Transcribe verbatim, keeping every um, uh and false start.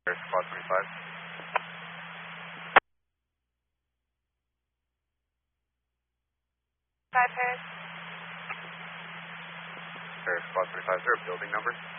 There's Squad twenty-five. Five Paris. There's Squad twenty-five. Is there a building number?